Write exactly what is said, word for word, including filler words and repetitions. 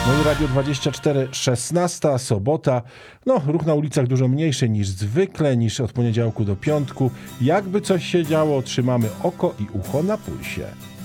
No i Radio dwadzieścia cztery, szesnasta, sobota. No, ruch na ulicach dużo mniejszy niż zwykle, niż od poniedziałku do piątku. Jakby coś się działo, trzymamy oko i ucho na pulsie.